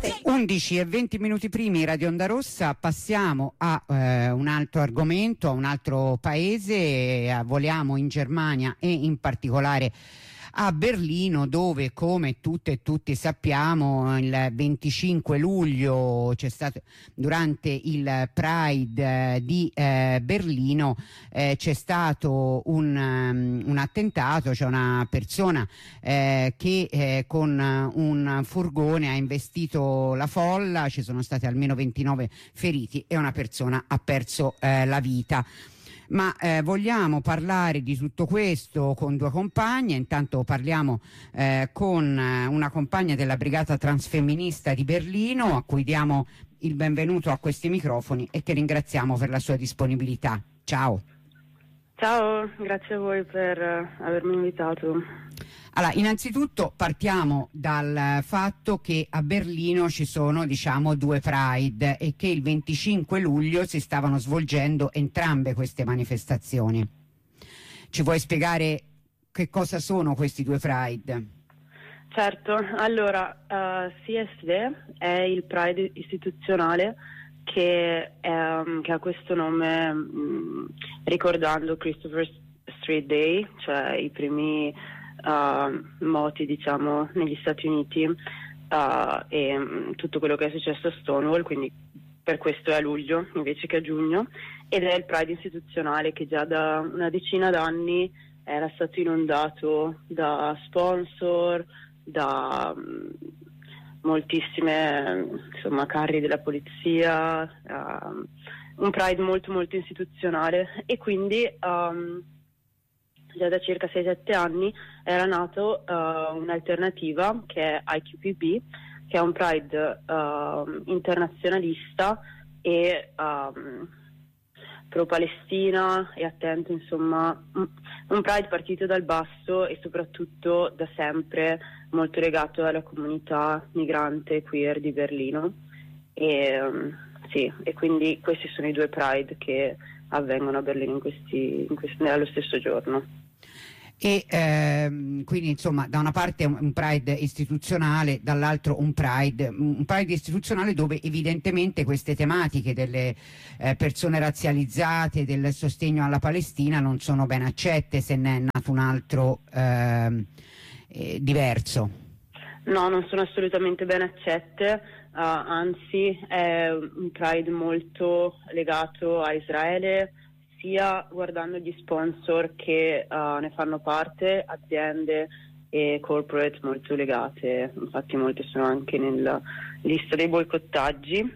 11 e 20 minuti primi, Radio Onda Rossa. Passiamo a un altro argomento, a un altro paese. Voliamo in Germania e in particolare a Berlino, dove, come tutte e tutti sappiamo, il 25 luglio c'è stato, durante il Pride di Berlino, c'è stato un attentato, cioè una persona che con un furgone ha investito la folla. Ci sono stati almeno 29 feriti e una persona ha perso la vita. Ma vogliamo parlare di tutto questo con due compagne. Intanto parliamo con una compagna della Brigata Transfemminista di Berlino, a cui diamo il benvenuto a questi microfoni e che ringraziamo per la sua disponibilità. Ciao. Ciao, grazie a voi per avermi invitato. Allora, innanzitutto partiamo dal fatto che a Berlino ci sono, diciamo, due Pride e che il 25 luglio si stavano svolgendo entrambe queste manifestazioni. Ci vuoi spiegare che cosa sono questi due Pride? Certo, allora CSD è il Pride istituzionale che ha questo nome ricordando Christopher Street Day, cioè i primi moti, diciamo, negli Stati Uniti e tutto quello che è successo a Stonewall, quindi per questo è a luglio invece che a giugno, ed è il Pride istituzionale che già da una decina d'anni era stato inondato da sponsor, da moltissime, insomma, carri della polizia, un Pride molto molto istituzionale, e quindi già da circa 6-7 anni era nato un'alternativa che è IQPB, che è un Pride internazionalista e pro-Palestina e attento, insomma, un Pride partito dal basso e soprattutto da sempre molto legato alla comunità migrante queer di Berlino. E quindi questi sono i due Pride che avvengono a Berlino nello stesso giorno. E quindi, insomma, da una parte un Pride istituzionale, dall'altro un Pride istituzionale dove evidentemente queste tematiche delle persone razzializzate, del sostegno alla Palestina non sono ben accette, se ne è nato un altro diverso. No, non sono assolutamente ben accette, anzi è un Pride molto legato a Israele, sia guardando gli sponsor che ne fanno parte, aziende e corporate molto legate, infatti molte sono anche nella lista dei boicottaggi,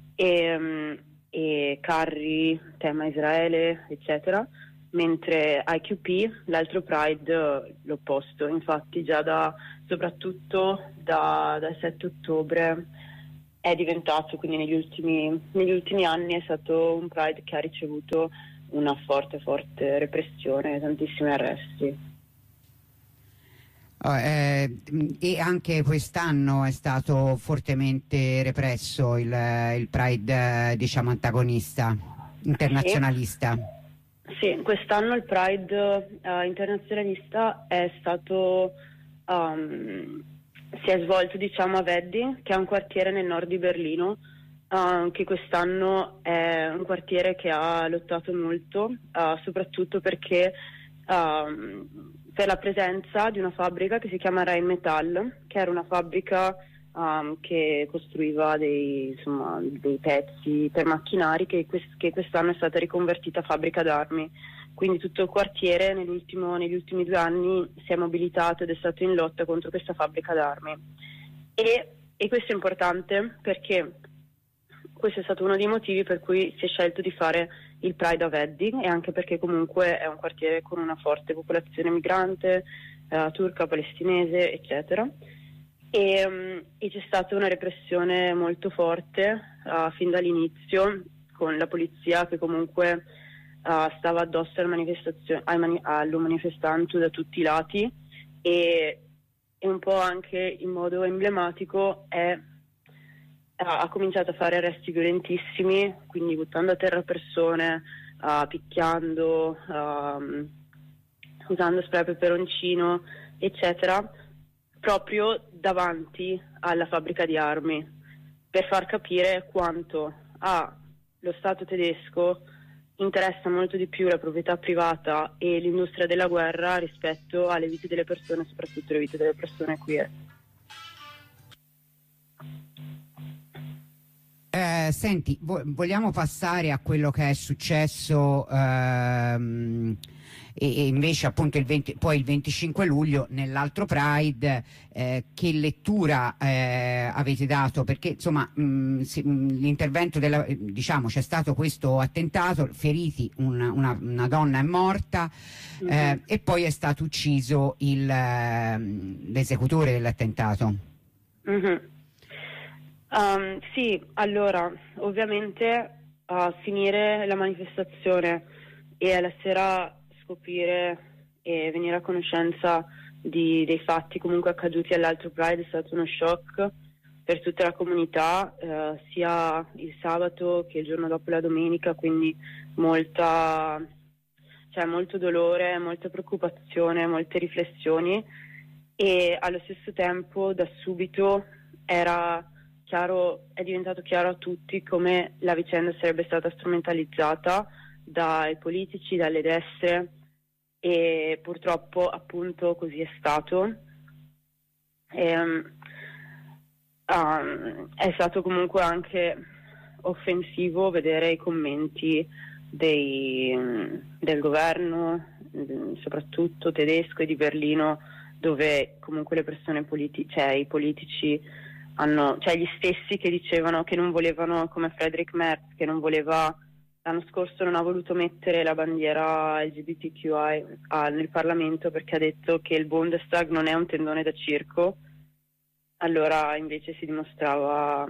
e carri, tema Israele, eccetera, mentre IQP, l'altro Pride, l'opposto. Infatti già soprattutto dal 7 ottobre è diventato, quindi negli ultimi anni è stato un Pride che ha ricevuto una forte repressione, tantissimi arresti. E anche quest'anno è stato fortemente represso il Pride, diciamo, antagonista, internazionalista. Sì, quest'anno il Pride internazionalista è stato si è svolto, diciamo, a Wedding, che è un quartiere nel nord di Berlino, che quest'anno è un quartiere che ha lottato molto, soprattutto perché per la presenza di una fabbrica che si chiama Rheinmetall, che era una fabbrica che costruiva dei pezzi per macchinari, che quest'anno è stata riconvertita a fabbrica d'armi. Quindi tutto il quartiere negli ultimi 2 anni si è mobilitato ed è stato in lotta contro questa fabbrica d'armi. E questo è importante perché questo è stato uno dei motivi per cui si è scelto di fare il Pride a Wedding, e anche perché comunque è un quartiere con una forte popolazione migrante, turca, palestinese, eccetera. E c'è stata una repressione molto forte fin dall'inizio, con la polizia che comunque stava addosso al manifestante da tutti i lati, e un po' anche in modo emblematico ha cominciato a fare arresti violentissimi, quindi buttando a terra persone, picchiando, usando spray peperoncino, eccetera, proprio davanti alla fabbrica di armi. per far capire quanto allo Stato tedesco interessa molto di più la proprietà privata e l'industria della guerra rispetto alle vite delle persone, soprattutto le vite delle persone queer. Senti, vogliamo passare a quello che è successo e invece appunto poi il 25 luglio nell'altro Pride. Che lettura avete dato? Perché insomma l'intervento diciamo c'è stato questo attentato, feriti, una donna è morta, e poi è stato ucciso l'esecutore dell'attentato. Sì, allora, ovviamente a finire la manifestazione e alla sera scoprire e venire a conoscenza dei fatti comunque accaduti all'altro Pride è stato uno shock per tutta la comunità, sia il sabato che il giorno dopo la domenica, quindi molto dolore, molta preoccupazione, molte riflessioni, e allo stesso tempo da subito è diventato chiaro a tutti come la vicenda sarebbe stata strumentalizzata dai politici, dalle destre, e purtroppo appunto così è stato. È stato comunque anche offensivo vedere i commenti del governo, soprattutto tedesco e di Berlino, dove comunque le persone i politici gli stessi che dicevano che non volevano, come Friedrich Merz, che non voleva, l'anno scorso non ha voluto mettere la bandiera LGBTQI nel Parlamento perché ha detto che il Bundestag non è un tendone da circo. Allora invece si dimostrava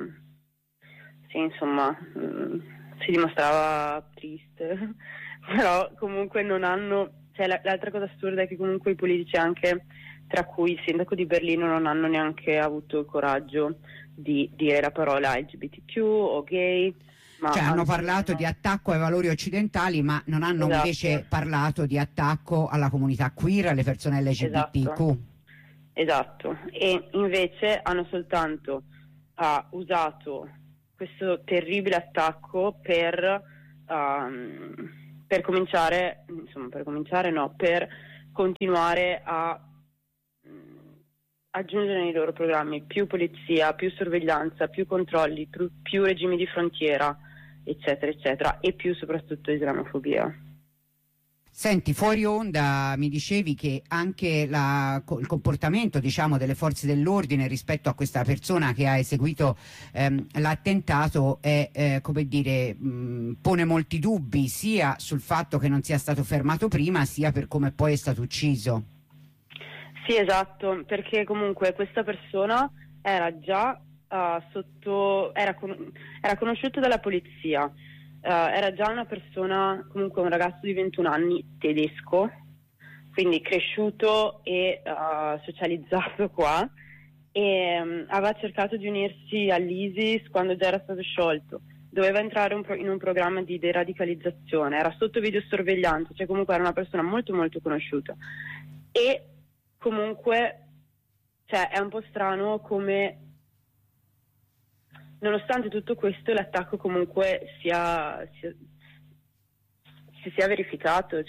triste. Però comunque non hanno, l'altra cosa assurda è che comunque i politici, anche tra cui il sindaco di Berlino, non hanno neanche avuto il coraggio di dire la parola LGBTQ o gay. Hanno parlato di attacco ai valori occidentali, ma non hanno invece parlato di attacco alla comunità queer, alle persone LGBTQ. Esatto. E invece hanno soltanto usato questo terribile attacco per continuare a aggiungere nei loro programmi più polizia, più sorveglianza, più controlli, più regimi di frontiera, eccetera, eccetera, e più soprattutto islamofobia. Senti, fuori onda mi dicevi che anche il comportamento, diciamo, delle forze dell'ordine rispetto a questa persona che ha eseguito l'attentato pone molti dubbi sia sul fatto che non sia stato fermato prima, sia per come poi è stato ucciso. Sì, esatto, perché comunque questa persona era già era conosciuta dalla polizia. Era già una persona, comunque un ragazzo di 21 anni tedesco, quindi cresciuto e socializzato qua, e aveva cercato di unirsi all'ISIS quando già era stato sciolto. Doveva entrare in un programma di deradicalizzazione, era sotto videosorveglianza, cioè comunque era una persona molto molto conosciuta. E comunque è un po' strano come, nonostante tutto questo, l'attacco comunque si sia verificato,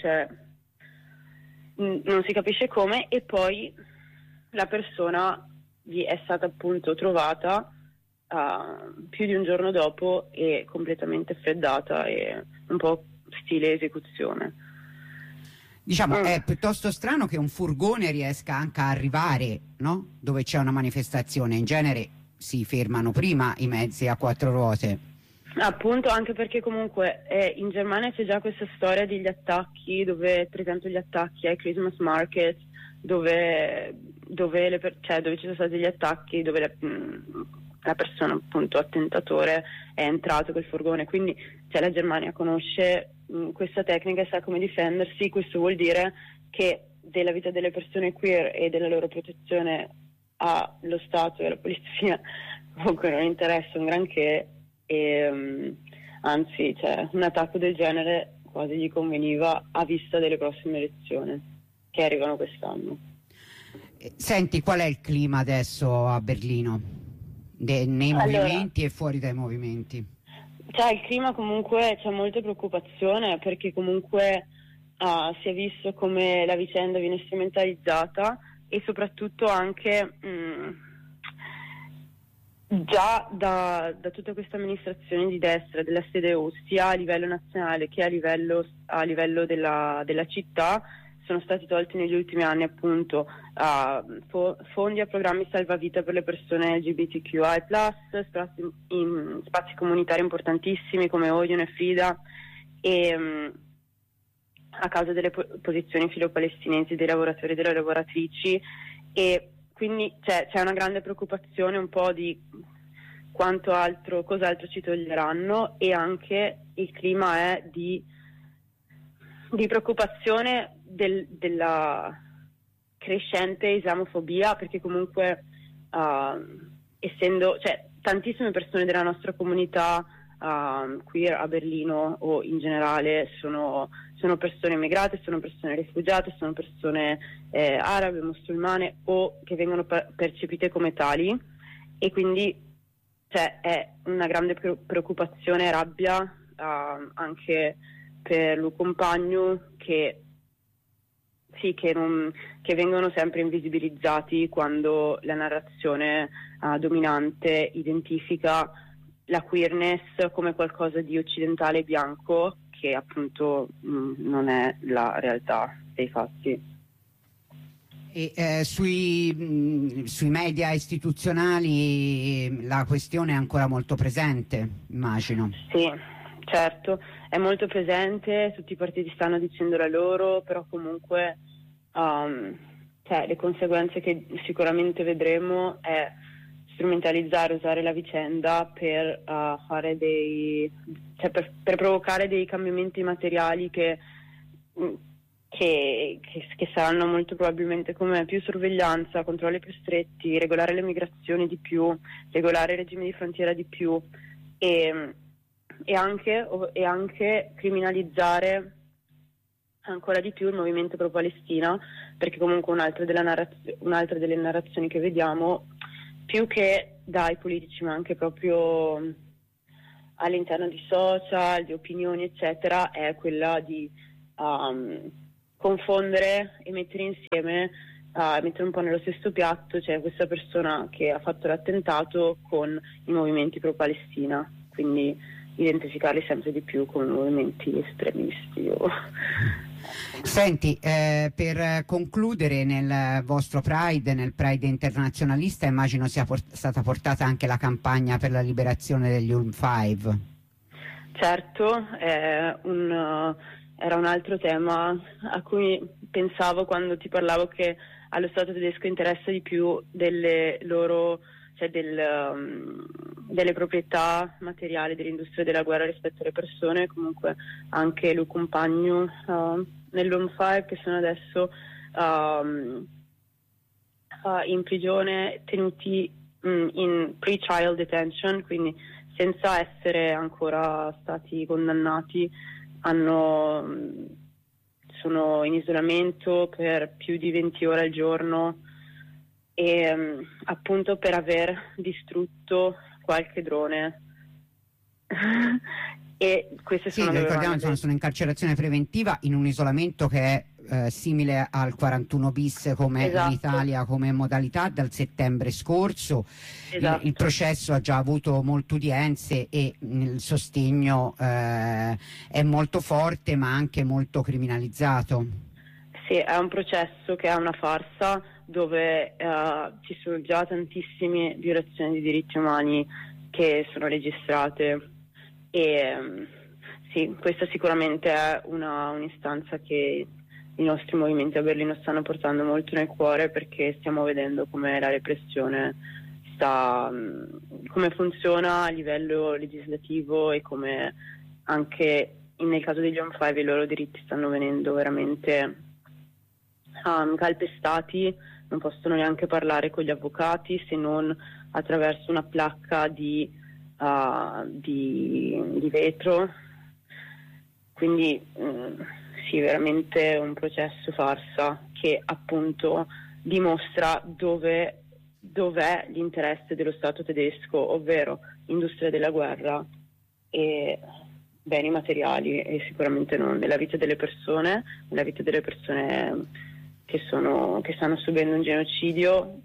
non si capisce come, e poi la persona è stata appunto trovata più di un giorno dopo e completamente freddata, e un po' stile esecuzione. Diciamo, è piuttosto strano che un furgone riesca anche a arrivare, no? Dove c'è una manifestazione. In genere si fermano prima i mezzi a quattro ruote. Appunto, anche perché comunque in Germania c'è già questa storia degli attacchi, dove per esempio gli attacchi ai Christmas market, dove ci sono stati degli attacchi dove la persona, appunto attentatore, è entrato col furgone, quindi la Germania conosce questa tecnica e sa come difendersi. Questo vuol dire che della vita delle persone queer e della loro protezione allo Stato e alla polizia comunque non interessa un granché, e anzi un attacco del genere quasi gli conveniva a vista delle prossime elezioni che arrivano quest'anno. Senti, qual è il clima adesso a Berlino? nei movimenti e fuori dai movimenti? Cioè, il clima comunque c'è molta preoccupazione, perché comunque si è visto come la vicenda viene strumentalizzata, e soprattutto anche già da tutta questa amministrazione di destra della SDU, sia a livello nazionale che a livello della città, sono stati tolti negli ultimi anni appunto fondi a programmi salvavita per le persone LGBTQI+, spazi comunitari importantissimi come Odeon e Frida, e a causa delle posizioni filo-palestinesi dei lavoratori e delle lavoratrici, e quindi c'è una grande preoccupazione un po' di cos'altro ci toglieranno, e anche il clima è di preoccupazione della crescente islamofobia, perché comunque essendo, cioè, tantissime persone della nostra comunità queer a Berlino o in generale sono persone immigrate, sono persone rifugiate, sono persone arabe, musulmane, o che vengono percepite come tali, e quindi è una grande preoccupazione e rabbia anche per Lu Compagno, che vengono sempre invisibilizzati quando la narrazione dominante identifica la queerness come qualcosa di occidentale e bianco, che appunto non è la realtà dei fatti. E sui media istituzionali la questione è ancora molto presente, immagino. Sì, certo, è molto presente, tutti i partiti stanno dicendo la loro, però comunque le conseguenze che sicuramente vedremo è strumentalizzare, usare la vicenda per fare per provocare dei cambiamenti materiali che saranno molto probabilmente come più sorveglianza, controlli più stretti, regolare le migrazioni di più, regolare i regimi di frontiera di più, e anche criminalizzare ancora di più il movimento pro-Palestina, perché comunque un'altra delle narrazioni che vediamo, più che dai politici ma anche proprio all'interno di social, di opinioni eccetera, è quella di confondere e mettere insieme, mettere un po' nello stesso piatto, cioè questa persona che ha fatto l'attentato con i movimenti pro-Palestina, quindi identificarli sempre di più come movimenti estremisti. Senti, per concludere, nel vostro Pride, nel Pride internazionalista, immagino sia stata portata anche la campagna per la liberazione degli Ulm 5. Certo, era un altro tema a cui pensavo quando ti parlavo, che allo Stato tedesco interessa di più delle loro, delle proprietà materiali dell'industria della guerra rispetto alle persone. Comunque anche Lu Compagno nell'Home 5, che sono adesso in prigione, tenuti in pre-trial detention, quindi senza essere ancora stati condannati, sono in isolamento per più di 20 ore al giorno, e appunto per aver distrutto qualche drone. E queste sì, ricordiamo, sono in carcerazione preventiva, in un isolamento che è simile al 41 bis come in Italia come modalità dal settembre scorso. Il processo ha già avuto molte udienze e il sostegno è molto forte ma anche molto criminalizzato. Sì, è un processo che è una farsa, dove ci sono già tantissime violazioni di diritti umani che sono registrate, e sì, questa sicuramente è un'istanza che i nostri movimenti a Berlino stanno portando molto nel cuore, perché stiamo vedendo come la repressione come funziona a livello legislativo, e come anche nel caso degli Home 5 i loro diritti stanno venendo veramente calpestati. Non possono neanche parlare con gli avvocati se non attraverso una placca di vetro, quindi sì, veramente un processo farsa che appunto dimostra dove dov'è l'interesse dello Stato tedesco, ovvero industria della guerra e beni materiali, e sicuramente non nella vita delle persone che stanno subendo un genocidio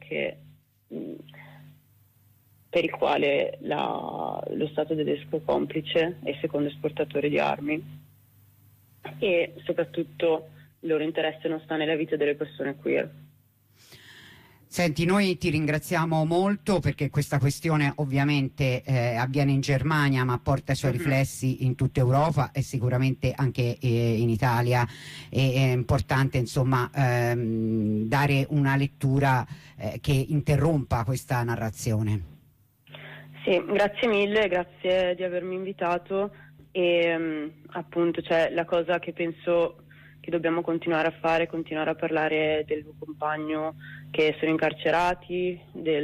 per il quale lo Stato tedesco è complice e secondo esportatore di armi, e soprattutto il loro interesse non sta nella vita delle persone queer. Senti, noi ti ringraziamo molto perché questa questione ovviamente avviene in Germania ma porta i suoi riflessi in tutta Europa e sicuramente anche in Italia. È importante insomma dare una lettura che interrompa questa narrazione. Sì, grazie mille, grazie di avermi invitato e appunto la cosa che penso che dobbiamo continuare a fare è continuare a parlare del tuo compagno che sono incarcerati,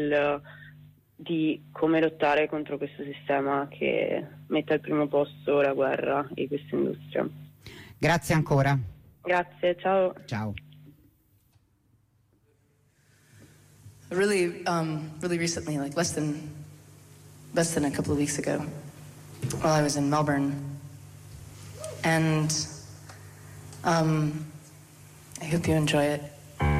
di come lottare contro questo sistema che mette al primo posto la guerra e questa industria. Grazie ancora. Grazie, ciao. Ciao. Really recently, like less than a couple of weeks ago, while I was in Melbourne, and I hope you enjoy it.